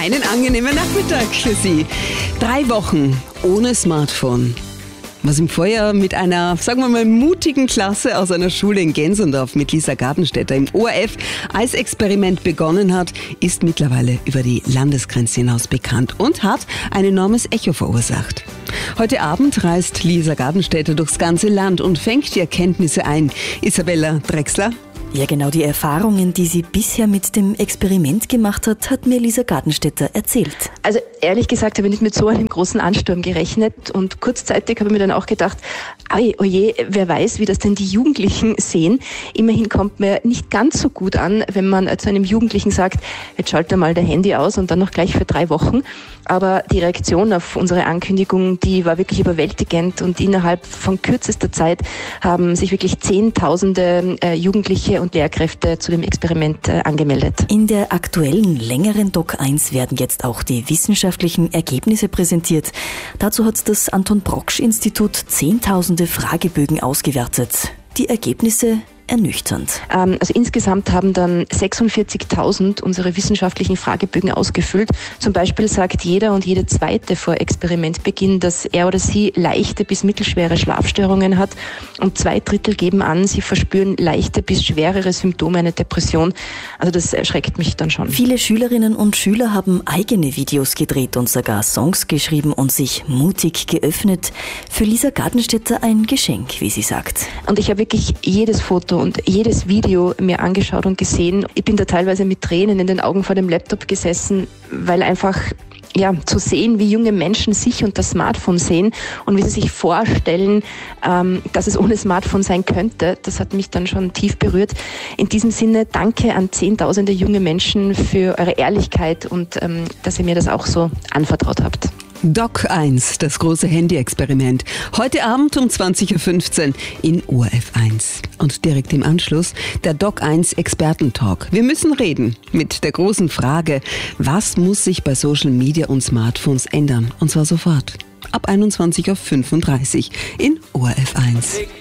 Einen angenehmen Nachmittag für Sie. 3 Wochen ohne Smartphone. Was im Vorjahr mit einer, sagen wir mal, mutigen Klasse aus einer Schule in Gensendorf mit Lisa Gartenstädter im ORF als Experiment begonnen hat, ist mittlerweile über die Landesgrenze hinaus bekannt und hat ein enormes Echo verursacht. Heute Abend reist Lisa Gartenstädter durchs ganze Land und fängt die Erkenntnisse ein. Isabella Drechsler? Ja, genau, die Erfahrungen, die sie bisher mit dem Experiment gemacht hat mir Lisa Gartenstädter erzählt. Also ehrlich gesagt habe ich nicht mit so einem großen Ansturm gerechnet und kurzzeitig habe ich mir dann auch gedacht, oje, wer weiß, wie das denn die Jugendlichen sehen. Immerhin kommt mir nicht ganz so gut an, wenn man zu einem Jugendlichen sagt, jetzt schalte mal dein Handy aus und dann noch gleich für 3 Wochen. Aber die Reaktion auf unsere Ankündigung, die war wirklich überwältigend und innerhalb von kürzester Zeit haben sich wirklich Zehntausende Jugendliche und Lehrkräfte zu dem Experiment angemeldet. In der aktuellen längeren Doc 1 werden jetzt auch die wissenschaftlichen Ergebnisse präsentiert. Dazu hat das Anton-Proksch-Institut Zehntausende Fragebögen ausgewertet. Die Ergebnisse ernüchternd. Also insgesamt haben dann 46.000 unsere wissenschaftlichen Fragebögen ausgefüllt. Zum Beispiel sagt jeder und jede Zweite vor Experimentbeginn, dass er oder sie leichte bis mittelschwere Schlafstörungen hat. Und 2/3 geben an, sie verspüren leichte bis schwerere Symptome einer Depression. Also das erschreckt mich dann schon. Viele Schülerinnen und Schüler haben eigene Videos gedreht und sogar Songs geschrieben und sich mutig geöffnet. Für Lisa Gartenstädter ein Geschenk, wie sie sagt. Und ich habe wirklich jedes Foto und jedes Video mir angeschaut und gesehen. Ich bin da teilweise mit Tränen in den Augen vor dem Laptop gesessen, weil einfach zu sehen, wie junge Menschen sich und das Smartphone sehen und wie sie sich vorstellen, dass es ohne Smartphone sein könnte, das hat mich dann schon tief berührt. In diesem Sinne, danke an Zehntausende junge Menschen für eure Ehrlichkeit und dass ihr mir das auch so anvertraut habt. Doc 1, das große Handy-Experiment. Heute Abend um 20.15 Uhr in ORF 1. Und direkt im Anschluss der Doc 1 Expertentalk. Wir müssen reden mit der großen Frage, was muss sich bei Social Media und Smartphones ändern? Und zwar sofort. Ab 21.35 Uhr in ORF 1.